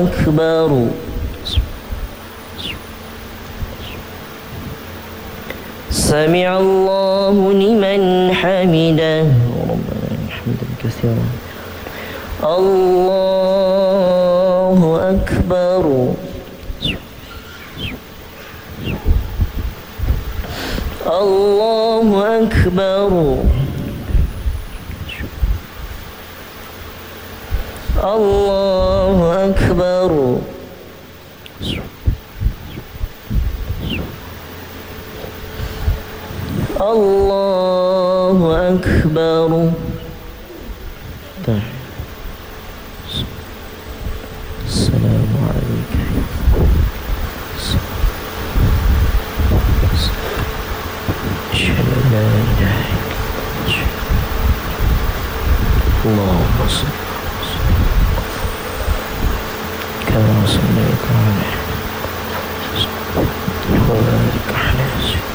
أكبر سمع الله لمن حمده ربنا حمدا كثيرا الله أكبر الله أكبر الله أكبر الله أكبر. السلام عليك أشهد أن لا إله إلا الله اللهم صل كما صليت على وبارك على